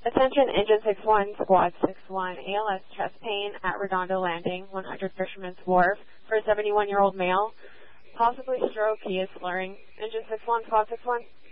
Attention, Engine 61, Squad 61, ALS chest pain at Redondo Landing, 100 Fisherman's Wharf, for a 71-year-old male. Possibly stroke, he is slurring. Engine 61, Squad 61.